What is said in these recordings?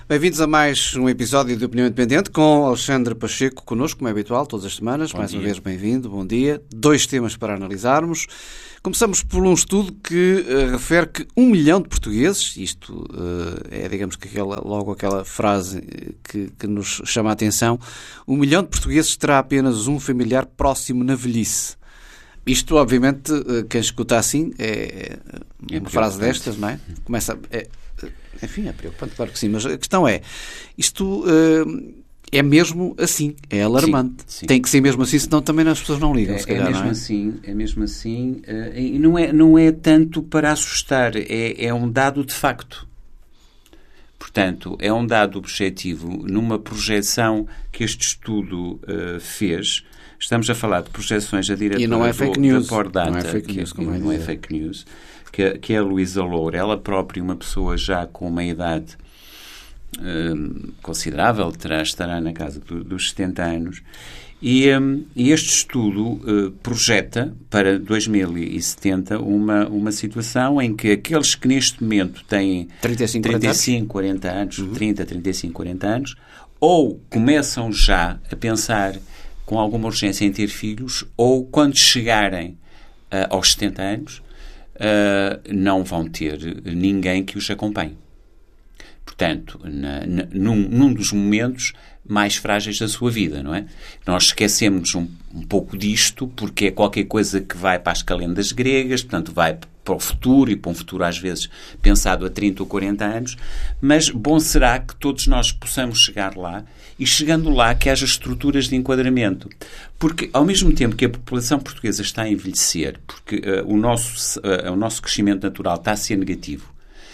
Bem-vindos a mais um episódio de Opinião Independente com Alexandre Pacheco connosco, como é habitual, todas as semanas. Mais uma vez, bem-vindo, bom dia. 2 temas para analisarmos. Começamos por um estudo que refere que 1 milhão de portugueses, isto é, digamos que logo aquela frase que nos chama a atenção, 1 milhão de portugueses terá apenas um familiar próximo na velhice. Isto, obviamente, quem escuta assim é uma frase destas, não é? Começa... Enfim, é preocupante, claro que sim, mas a questão é, isto é mesmo assim, é alarmante. Sim. Tem que ser mesmo assim, senão também as pessoas não ligam, se calhar, mesmo não é? É mesmo assim, e não é tanto para assustar, é um dado de facto. Portanto, é um dado objetivo numa projeção que este estudo fez. Estamos a falar de projeções da diretora e não é fake news. Pordata, não é fake news, não é fake news, que é a Luísa Loura, ela própria, uma pessoa já com uma idade considerável, estará na casa dos 70 anos, e este estudo projeta para 2070 uma situação em que aqueles que neste momento têm 35, 40 anos, 30, 35, 40 anos, ou começam já a pensar com alguma urgência em ter filhos, ou quando chegarem aos 70 anos, não vão ter ninguém que os acompanhe. Portanto, num dos momentos mais frágeis da sua vida, não é? Nós esquecemos um pouco disto, porque é qualquer coisa que vai para as calendas gregas, portanto, vai para o futuro, e para um futuro às vezes pensado a 30 ou 40 anos, mas bom será que todos nós possamos chegar lá, e chegando lá que haja estruturas de enquadramento. Porque ao mesmo tempo que a população portuguesa está a envelhecer, porque o nosso crescimento natural está a ser negativo,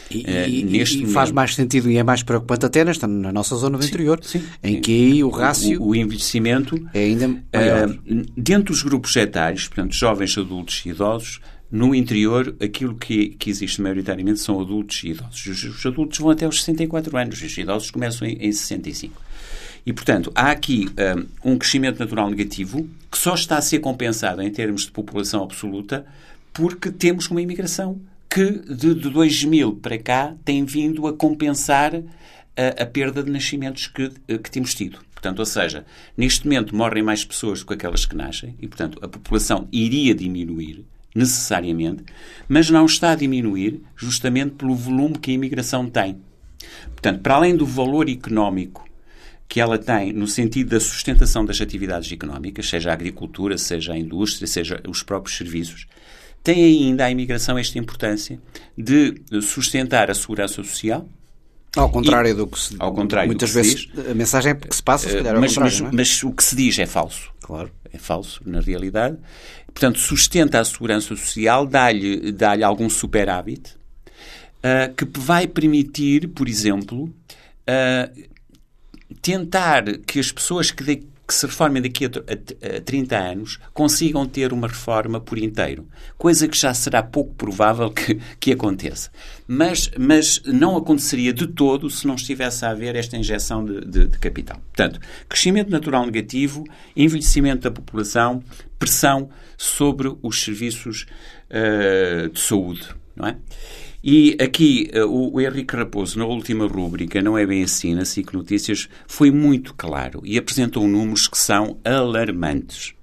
e faz mais sentido e é mais preocupante até na nossa zona do interior, em que aí o rácio... O envelhecimento é ainda maior. Dentro dos grupos etários, portanto, jovens, adultos e idosos, no interior, aquilo que existe maioritariamente são adultos e idosos. Os adultos vão até aos 64 anos, os idosos começam em 65. E, portanto, há aqui um crescimento natural negativo que só está a ser compensado em termos de população absoluta porque temos uma imigração que de 2000 para cá tem vindo a compensar a perda de nascimentos que temos tido. Portanto, ou seja, neste momento morrem mais pessoas do que aquelas que nascem e, portanto, a população iria diminuir necessariamente, mas não está a diminuir justamente pelo volume que a imigração tem. Portanto, para além do valor económico que ela tem no sentido da sustentação das atividades económicas, seja a agricultura, seja a indústria, seja os próprios serviços, tem ainda a imigração esta importância de sustentar a segurança social. Ao contrário do que se diz. Muitas vezes a mensagem que se passa, se calhar, mas o que se diz é falso. Claro. É falso, na realidade. Portanto, sustenta a segurança social, dá-lhe algum superávit, que vai permitir, por exemplo, tentar que as pessoas que se reformem daqui a 30 anos consigam ter uma reforma por inteiro. Coisa que já será pouco provável que aconteça. Mas não aconteceria de todo se não estivesse a haver esta injeção de capital. Portanto, crescimento natural negativo, envelhecimento da população, pressão sobre os serviços de saúde, não é? E aqui o Henrique Raposo, na última rúbrica, não é bem assim, na SIC Notícias, foi muito claro e apresentou números que são alarmantes.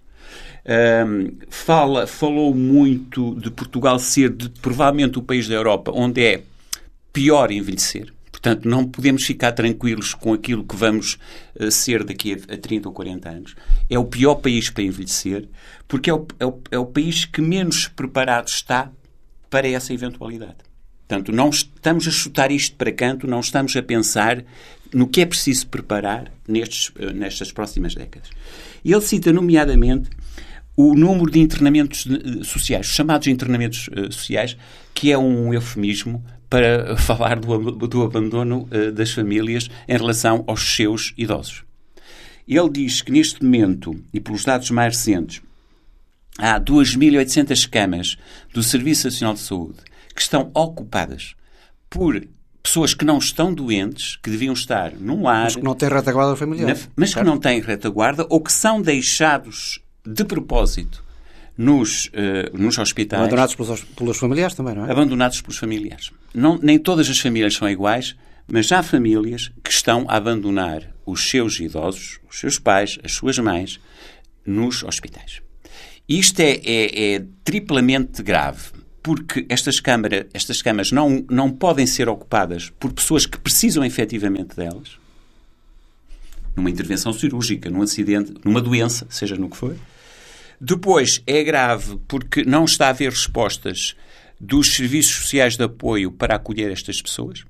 Falou muito de Portugal ser provavelmente o país da Europa onde é pior envelhecer. Portanto, não podemos ficar tranquilos com aquilo que vamos ser daqui a 30 ou 40 anos. É o pior país para envelhecer, porque é o país que menos preparado está para essa eventualidade. Portanto, não estamos a chutar isto para canto, não estamos a pensar no que é preciso preparar nestas próximas décadas. E ele cita, nomeadamente, o número de internamentos sociais, os chamados internamentos sociais, que é um eufemismo para falar do abandono das famílias em relação aos seus idosos. Ele diz que, neste momento, e pelos dados mais recentes, há 2.800 camas do Serviço Nacional de Saúde que estão ocupadas por pessoas que não estão doentes, que deviam estar num lar... Mas que não têm retaguarda familiar. Mas que não têm retaguarda ou que são deixados de propósito nos hospitais. Abandonados pelos familiares também, não é? Abandonados pelos familiares. Nem todas as famílias são iguais, Mas há famílias que estão a abandonar os seus idosos, os seus pais, as suas mães, nos hospitais. Isto é triplamente grave, porque estas camas não podem ser ocupadas por pessoas que precisam efetivamente delas, numa intervenção cirúrgica, num acidente, numa doença, seja no que for. Depois, é grave porque não está a haver respostas dos serviços sociais de apoio para acolher estas pessoas.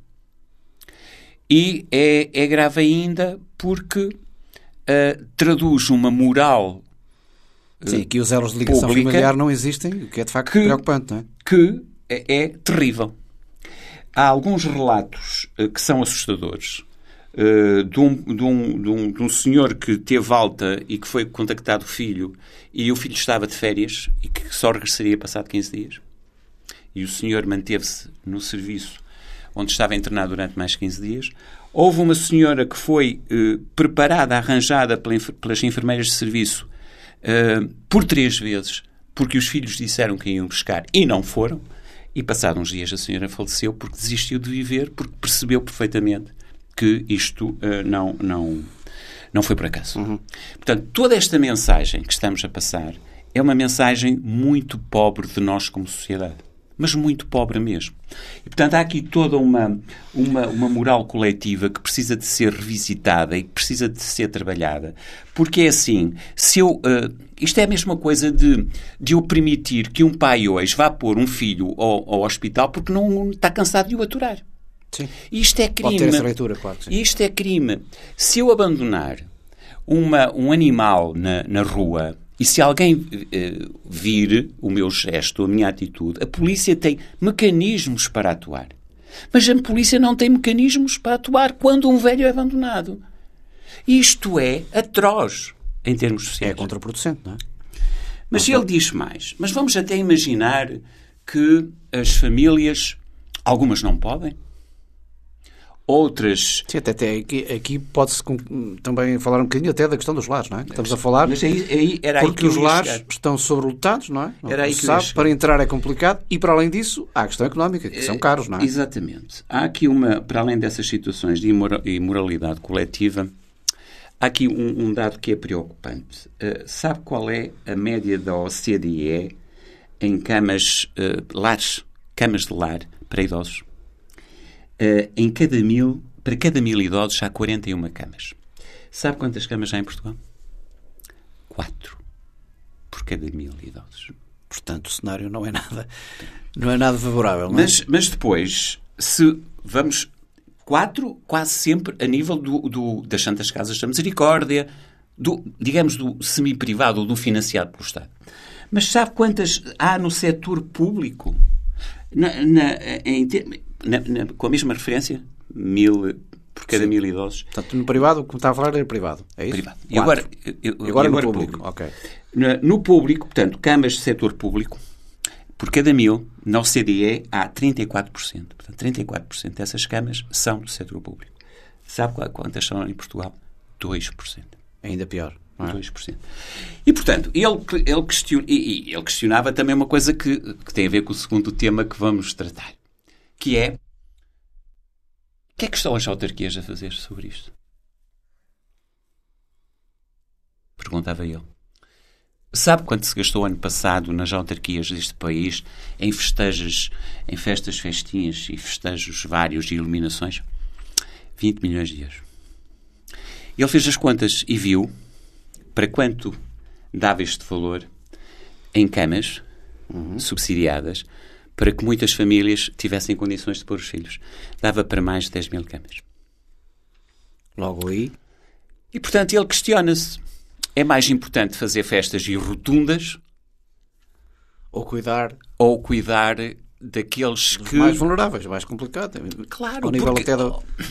E é grave ainda porque traduz uma moral Sim, que os elos de ligação familiar não existem, o que é de facto preocupante, não é? Que é terrível. Há alguns relatos que são assustadores. De um senhor que teve alta e que foi contactado o filho, e o filho estava de férias e que só regressaria passado 15 dias. E o senhor manteve-se no serviço onde estava internado durante mais 15 dias. Houve uma senhora que foi preparada, arranjada pelas enfermeiras de serviço por 3 vezes, porque os filhos disseram que iam buscar e não foram. E passados uns dias a senhora faleceu porque desistiu de viver, porque percebeu perfeitamente que isto não foi por acaso. Uhum. Portanto, toda esta mensagem que estamos a passar é uma mensagem muito pobre de nós como sociedade. Mas muito pobre mesmo. E, portanto, há aqui toda uma moral coletiva que precisa de ser revisitada e que precisa de ser trabalhada. Porque é assim, isto é a mesma coisa de eu permitir que um pai hoje vá pôr um filho ao hospital porque não está cansado de o aturar. Sim. Isto é crime. Pode ter essa leitura, claro que sim. Isto é crime. Se eu abandonar um animal na rua, e se alguém vir o meu gesto, a minha atitude, a polícia tem mecanismos para atuar. Mas a polícia não tem mecanismos para atuar quando um velho é abandonado. Isto é atroz em termos sociais. É contraproducente, não é? Mas ele diz mais. Mas vamos até imaginar que as famílias, algumas não podem, outras... Sim, até aqui pode-se também falar um bocadinho até da questão dos lares, não é? Estamos a falar... Mas era porque os lares estão sobrelotados, não é? Era aí que sabe, para entrar é complicado e, para além disso, há a questão económica, que são caros, não é? Exatamente. Há aqui para além dessas situações de imoralidade coletiva, há aqui um dado que é preocupante. Sabe qual é a média da OCDE em camas de lar para idosos? Para cada 1000 idosos há 41 camas. Sabe quantas camas há em Portugal? 4 por cada 1000 idosos. Portanto, o cenário não é nada favorável, não é? Mas depois, se vamos 4, quase sempre a nível das Santas Casas da Misericórdia, digamos, do semi-privado ou do financiado pelo Estado. Mas sabe quantas há no setor público? Com a mesma referência, 1000 por cada 1000 idosos. Portanto, no privado, como está a falar, é privado. É isso? Privado. E agora no público. Okay. No público, portanto, camas de setor público, por cada 1000, na OCDE há 34%. Portanto, 34% dessas camas são do setor público. Sabe quantas são em Portugal? 2%. Ainda pior. Não é? 2%. E, portanto, ele questionava também uma coisa que tem a ver com o segundo tema que vamos tratar, que é: o que é que estão as autarquias a fazer sobre isto? Perguntava ele. Sabe quanto se gastou ano passado nas autarquias deste país em festas, festinhas e festejos vários de iluminações? 20 milhões de euros. Ele fez as contas e viu para quanto dava este valor em camas subsidiadas para que muitas famílias tivessem condições de pôr os filhos. Dava para mais de 10 mil camas. Logo aí. E, portanto, ele questiona-se: é mais importante fazer festas e rotundas ou cuidar daqueles que... mais vulneráveis, mais complicado. Claro, ao nível porque até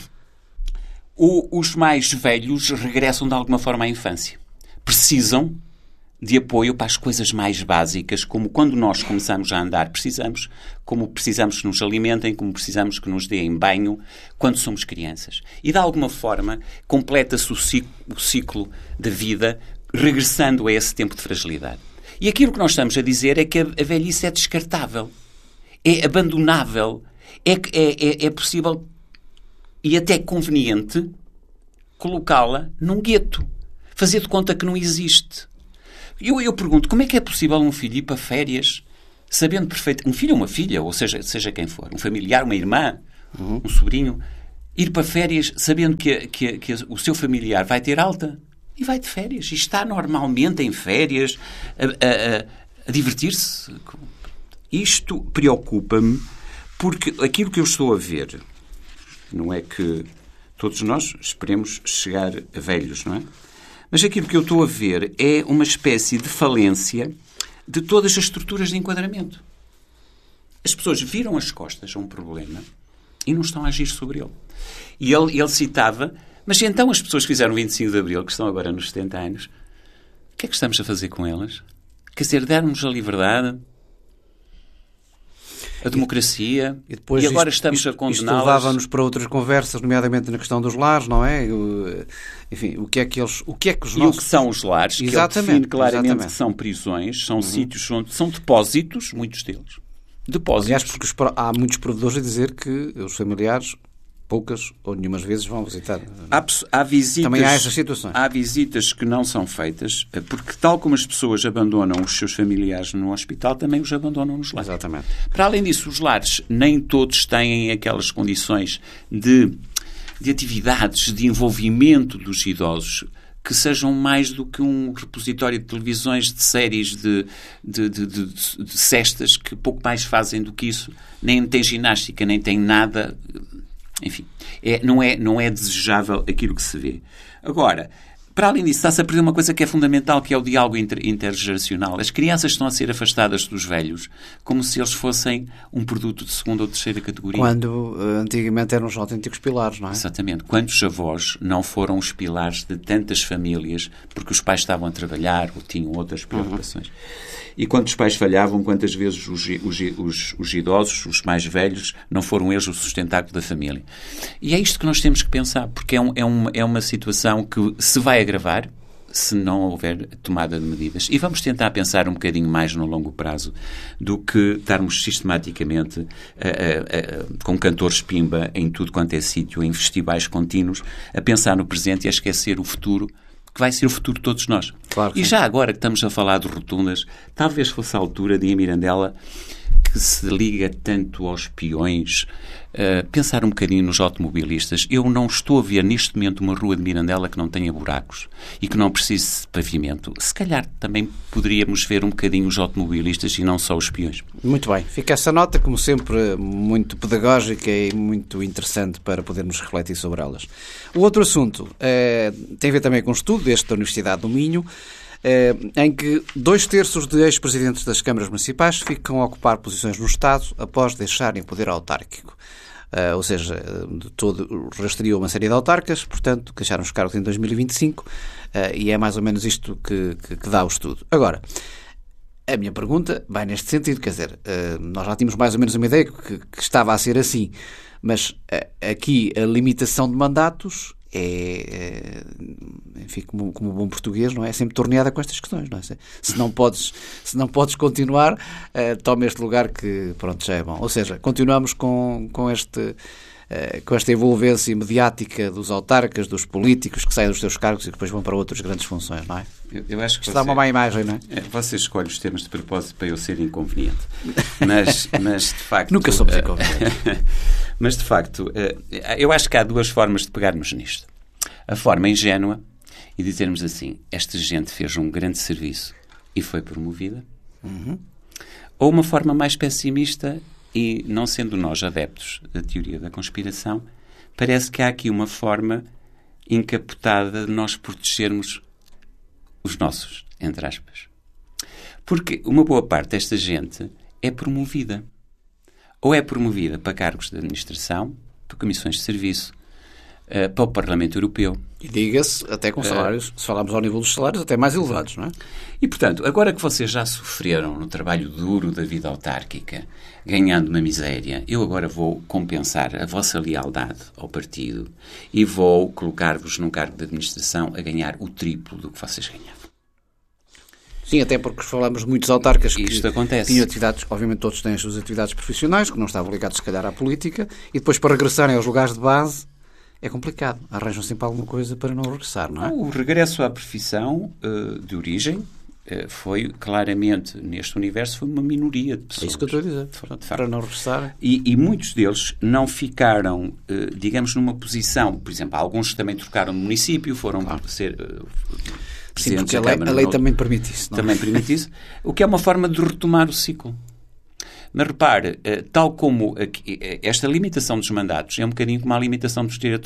os mais velhos regressam de alguma forma à infância. Precisam de apoio para as coisas mais básicas, como quando nós começamos a andar, como precisamos que nos alimentem, como precisamos que nos deem banho, quando somos crianças. E, de alguma forma, completa-se o ciclo da vida, regressando a esse tempo de fragilidade. E aquilo que nós estamos a dizer é que a velhice é descartável, é abandonável, é possível e até conveniente colocá-la num gueto. Fazer de conta que não existe. Eu pergunto, como é que é possível um filho ir para férias sabendo perfeito... Um filho ou uma filha, ou seja quem for, um familiar, uma irmã, um sobrinho, ir para férias sabendo que o seu familiar vai ter alta e vai de férias. E está normalmente em férias a divertir-se. Isto preocupa-me porque aquilo que eu estou a ver, não é que todos nós esperemos chegar a velhos, não é? Mas aquilo que eu estou a ver é uma espécie de falência de todas as estruturas de enquadramento. As pessoas viram as costas a um problema e não estão a agir sobre ele. E ele citava, mas então as pessoas que fizeram 25 de Abril, que estão agora nos 70 anos, o que é que estamos a fazer com elas? Quer dizer, darmos a liberdade, a democracia, e depois agora estamos a condená-las. Isto levava-nos para outras conversas, nomeadamente na questão dos lares, não é? Enfim, o que é que os nossos... E o que são os lares, exatamente, que ele define claramente que são prisões, são sítios onde são depósitos, muitos deles. Depósitos. Aliás, porque há muitos provedores a dizer que os familiares, poucas ou nenhumas vezes, vão visitar. Há visitas, também há essas situações. Há visitas que não são feitas, porque tal como as pessoas abandonam os seus familiares no hospital, também os abandonam nos lares. Exatamente. Para além disso, os lares nem todos têm aquelas condições de atividades, de envolvimento dos idosos, que sejam mais do que um repositório de televisões, de séries, de cestas, que pouco mais fazem do que isso. Nem tem ginástica, nem tem nada... Enfim, não é desejável aquilo que se vê. Agora, para além disso, está-se a perder uma coisa que é fundamental, que é o diálogo intergeracional. As crianças estão a ser afastadas dos velhos como se eles fossem um produto de segunda ou terceira categoria. Quando antigamente eram os autênticos pilares, não é? Exatamente. Quantos avós não foram os pilares de tantas famílias porque os pais estavam a trabalhar ou tinham outras preocupações? E quantos pais falhavam, quantas vezes os idosos, os mais velhos, não foram eles o sustentáculo da família? E é isto que nós temos que pensar, porque é uma situação que se vai agravar se não houver tomada de medidas. E vamos tentar pensar um bocadinho mais no longo prazo do que estarmos sistematicamente com cantores pimba em tudo quanto é sítio, em festivais contínuos, a pensar no presente e a esquecer o futuro, que vai ser o futuro de todos nós. Claro que e sim. Já agora que estamos a falar de rotundas, talvez fosse a altura de ir a Mirandela, que se liga tanto aos peões, pensar um bocadinho nos automobilistas. Eu não estou a ver neste momento uma rua de Mirandela que não tenha buracos e que não precise de pavimento. Se calhar também poderíamos ver um bocadinho os automobilistas e não só os peões. Muito bem. Fica essa nota, como sempre, muito pedagógica e muito interessante para podermos refletir sobre elas. O outro assunto tem a ver também com um estudo deste da Universidade do Minho, em que 2/3 de ex-presidentes das câmaras municipais ficam a ocupar posições no Estado após deixarem o poder autárquico. Ou seja, de todo rastreou uma série de autarcas, portanto, que deixaram os cargos em 2025, e é mais ou menos isto que dá o estudo. Agora, a minha pergunta vai neste sentido, quer dizer, nós já tínhamos mais ou menos uma ideia que estava a ser assim, mas aqui a limitação de mandatos enfim, como bom português, não é? É sempre torneada com estas questões, não é? Se não podes continuar, toma este lugar que, pronto, já é bom. Ou seja, continuamos com esta envolvência mediática dos autarcas, dos políticos que saem dos seus cargos e depois vão para outras grandes funções, não é? Eu acho que isto dá uma má imagem, não é? Você escolhe os temas de propósito para eu ser inconveniente. Mas de facto... Nunca somos inconvenientes. Mas, de facto, eu acho que há duas formas de pegarmos nisto. A forma ingênua e dizermos assim, esta gente fez um grande serviço e foi promovida. Ou uma forma mais pessimista e, não sendo nós adeptos da teoria da conspiração, parece que há aqui uma forma encapotada de nós protegermos os nossos, entre aspas. Porque uma boa parte desta gente é promovida. Ou é promovida para cargos de administração, para comissões de serviço, para o Parlamento Europeu. E diga-se, até com salários, se falarmos ao nível dos salários, até mais elevados, não é? E, portanto, agora que vocês já sofreram no trabalho duro da vida autárquica, ganhando uma miséria, eu agora vou compensar a vossa lealdade ao partido e vou colocar-vos num cargo de administração a ganhar o triplo do que vocês ganhavam. Sim, até porque falamos de muitos autarcas que tinham atividades, obviamente todos têm as suas atividades profissionais, que não estavam ligados, se calhar, à política, e depois para regressarem aos lugares de base, é complicado. Arranjam sempre alguma coisa para não regressar, não é? O regresso à profissão de origem foi claramente, neste universo, foi uma minoria de pessoas. É isso que eu estou a dizer. Para não regressar. E muitos deles não ficaram, digamos, numa posição. Por exemplo, alguns também trocaram de município, foram ser presidentes da Câmara. A lei também permite isso. Também permite isso. O que é uma forma de retomar o ciclo. Mas repare, tal como esta limitação dos mandatos é um bocadinho como a limitação dos